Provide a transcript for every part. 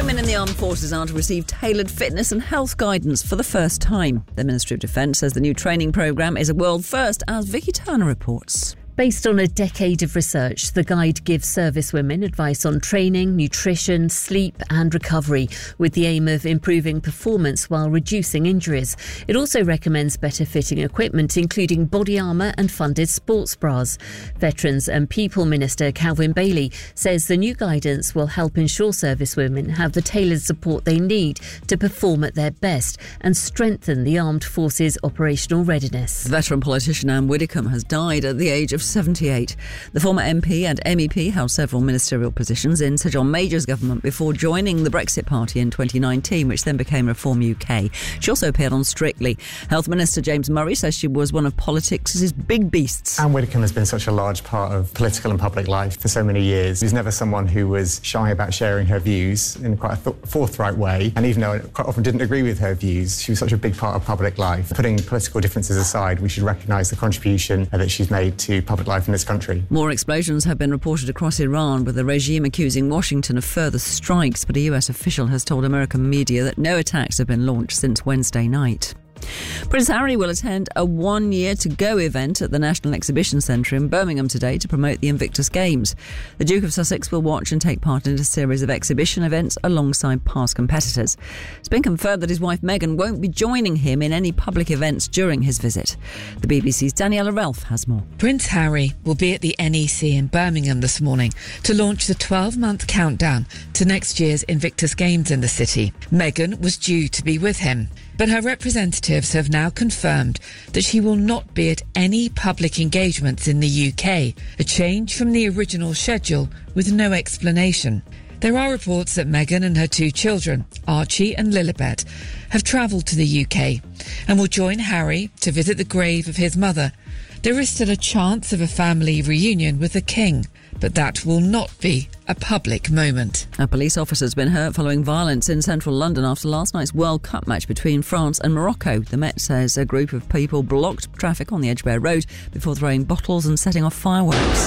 Women in the armed forces are to receive tailored fitness and health guidance for the first time. The Ministry of Defence says the new training programme is a world first, as Vicky Turner reports. Based on a decade of research, the guide gives servicewomen advice on training, nutrition, sleep and recovery, with the aim of improving performance while reducing injuries. It also recommends better fitting equipment, including body armour and funded sports bras. Veterans and People Minister Calvin Bailey says the new guidance will help ensure servicewomen have the tailored support they need to perform at their best and strengthen the armed forces' operational readiness. Veteran politician Anne Widdecombe has died at the age of 78. The former MP and MEP held several ministerial positions in Sir John Major's government before joining the Brexit Party in 2019, which then became Reform UK. She also appeared on Strictly. Health Minister James Murray says she was one of politics' big beasts. Anne Widdecombe has been such a large part of political and public life for so many years. She was never someone who was shy about sharing her views in quite a forthright way, and even though I quite often didn't agree with her views, she was such a big part of public life. Putting political differences aside, we should recognise the contribution that she's made to public life in this country. More explosions have been reported across Iran, with the regime accusing Washington of further strikes, but a US official has told American media that no attacks have been launched since Wednesday night. Prince Harry will attend a 1 year to go event at the National Exhibition Centre in Birmingham today to promote the Invictus Games. The Duke of Sussex will watch and take part in a series of exhibition events alongside past competitors. It's been confirmed that his wife Meghan won't be joining him in any public events during his visit. The BBC's Daniela Ralph has more. Prince Harry will be at the NEC in Birmingham this morning to launch the 12-month countdown to next year's Invictus Games in the city. Meghan was due to be with him, but her representatives have now confirmed that she will not be at any public engagements in the UK, a change from the original schedule with no explanation. There are reports that Meghan and her two children, Archie and Lilibet, have travelled to the UK and will join Harry to visit the grave of his mother. There is still a chance of a family reunion with the King, but that will not be a public moment. A police officer has been hurt following violence in central London after last night's World Cup match between France and Morocco. The Met says a group of people blocked traffic on the Edgware Road before throwing bottles and setting off fireworks.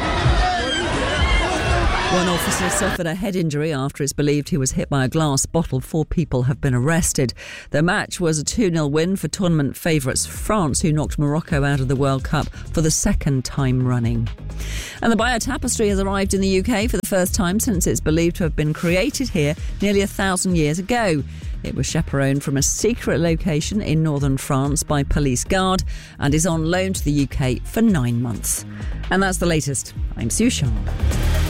One officer suffered a head injury after it's believed he was hit by a glass bottle. 4 people have been arrested. The match was a 2-0 win for tournament favourites France, who knocked Morocco out of the World Cup for the second time running. And the biotapestry has arrived in the UK for the first time since it's believed to have been created here nearly 1,000 years ago. It was chaperoned from a secret location in northern France by police guard and is on loan to the UK for 9 months. And that's the latest. I'm Sue Sharp.